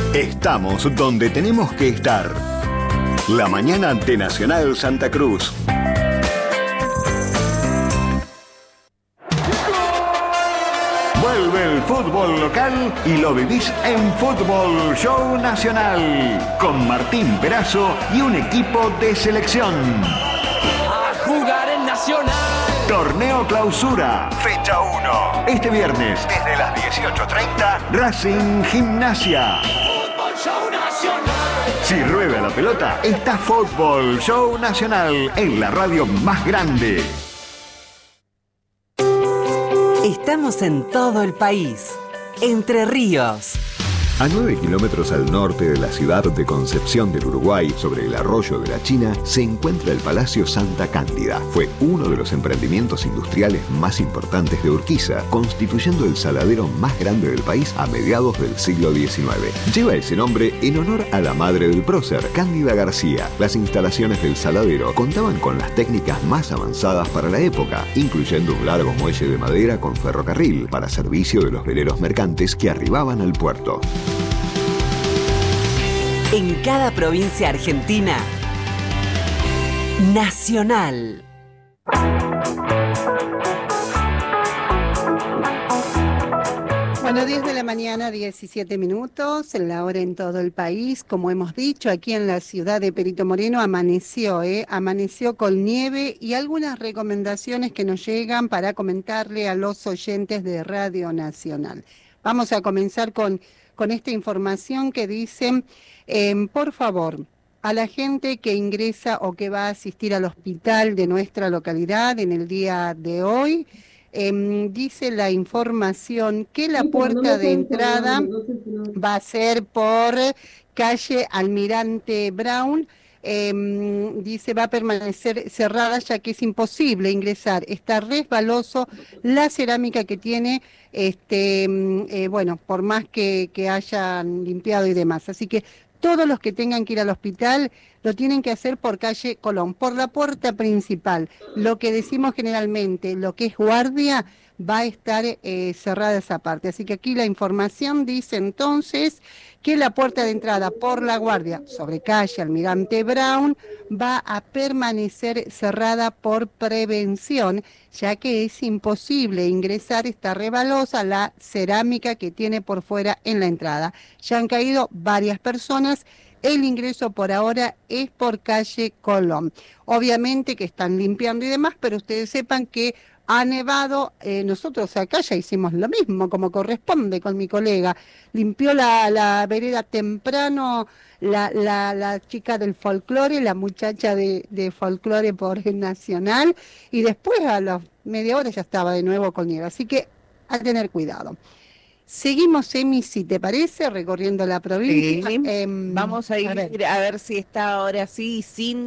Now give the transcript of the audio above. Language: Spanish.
Estamos donde tenemos que estar. La mañana de Nacional Santa Cruz. Vuelve el fútbol local y lo vivís en Fútbol Show Nacional. Con Martín Perazo y un equipo de selección. A jugar en Nacional. Torneo Clausura, fecha 1. Este viernes, desde las 18:30, Racing Gimnasia. Fútbol Show Nacional. Si rueda la pelota, está Fútbol Show Nacional en la radio más grande. Estamos en todo el país. Entre Ríos. A 9 kilómetros al norte de la ciudad de Concepción del Uruguay, sobre el arroyo de la China, se encuentra el Palacio Santa Cándida. Fue uno de los emprendimientos industriales más importantes de Urquiza, constituyendo el saladero más grande del país a mediados del siglo XIX. Lleva ese nombre en honor a la madre del prócer, Cándida García. Las instalaciones del saladero contaban con las técnicas más avanzadas para la época, incluyendo un largo muelle de madera con ferrocarril para servicio de los veleros mercantes que arribaban al puerto. En cada provincia argentina, Nacional. Bueno, 10 de la mañana, 17 minutos, la hora en todo el país. Como hemos dicho, aquí en la ciudad de Perito Moreno amaneció con nieve y algunas recomendaciones que nos llegan para comentarle a los oyentes de Radio Nacional. Vamos a comenzar con esta información que dice, por favor, a la gente que ingresa o que va a asistir al hospital de nuestra localidad en el día de hoy, dice la información que la puerta de entrada va a ser por calle Almirante Brown. Dice va a permanecer cerrada ya que es imposible ingresar, está resbaloso la cerámica que tiene, por más que hayan limpiado y demás, así que todos los que tengan que ir al hospital lo tienen que hacer por calle Colón, por la puerta principal. Lo que decimos generalmente, lo que es guardia, va a estar cerrada esa parte. Así que aquí la información dice entonces que la puerta de entrada por la guardia sobre calle Almirante Brown va a permanecer cerrada por prevención, ya que es imposible ingresar, está rebalosa la cerámica que tiene por fuera en la entrada. Ya han caído varias personas. El ingreso por ahora es por calle Colón. Obviamente que están limpiando y demás, pero ustedes sepan que ha nevado. Nosotros acá ya hicimos lo mismo, como corresponde con mi colega. Limpió la vereda temprano la chica del folclore, la muchacha de folclore por Nacional, y después a las media hora ya estaba de nuevo con nieve. Así que a tener cuidado. Seguimos, Emi, si te parece, recorriendo la provincia. Sí. Vamos a ir a ver si está ahora sí sin